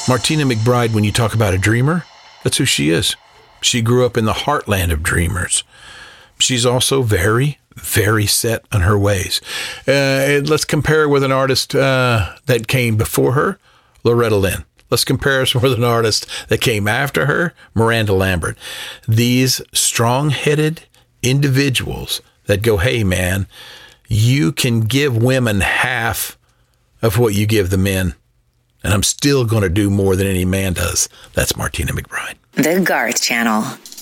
Martina McBride, when you talk about a dreamer, that's who she is. She grew up in the heartland of dreamers. She's also very, very set on her ways. Let's compare her with an artist that came before her, Loretta Lynn. Let's compare us with an artist that came after her, Miranda Lambert. These strong-headed individuals that go, hey, man, you can give women half of what you give the men, and I'm still going to do more than any man does. That's Martina McBride. The Garth Channel.